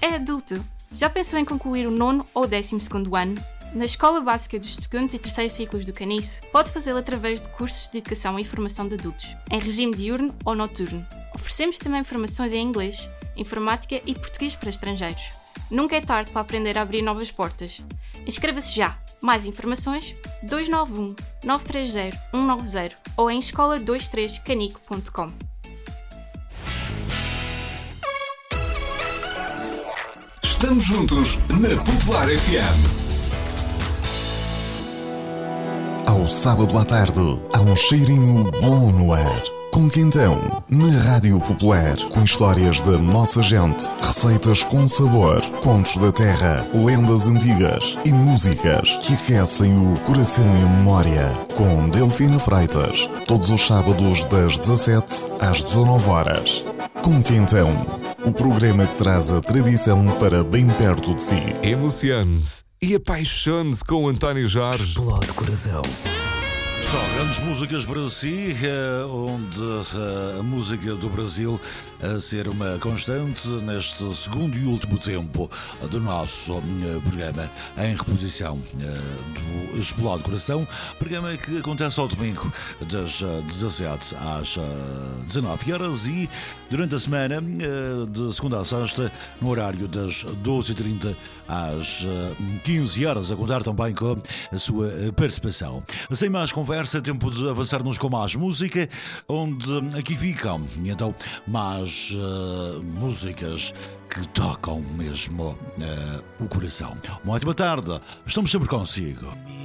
É adulto. Já pensou em concluir o 9º ou 12º ano? Na Escola Básica dos 2º e 3º ciclos do Caniço, pode fazê-lo através de cursos de educação e formação de adultos, em regime diurno ou noturno. Oferecemos também formações em inglês, informática e português para estrangeiros. Nunca é tarde para aprender a abrir novas portas. Inscreva-se já! Mais informações 291 930 190 ou em escola23canico.com. Estamos juntos na Popular FM. Ao sábado à tarde, há um cheirinho bom no ar. Com Quintão, na Rádio Popular, com histórias da nossa gente, receitas com sabor, contos da terra, lendas antigas e músicas que aquecem o coração e a memória. Com Delfina Freitas, todos os sábados das 17 às 19 horas. Com Quintão, o programa que traz a tradição para bem perto de si. Emocione-se e apaixone-se com António Jorge. Explode coração. Só grandes músicas para si, onde a música do Brasil a ser uma constante neste segundo e último tempo do nosso programa em reposição do Explode Coração, programa que acontece ao domingo das 17 às 19 horas e durante a semana de segunda a sexta no horário das 12h30 às 15 horas, a contar também com a sua participação. Sem mais conversa, é tempo de avançarmos com mais música, onde aqui ficam então mais músicas que tocam mesmo o coração. Uma ótima tarde, estamos sempre consigo.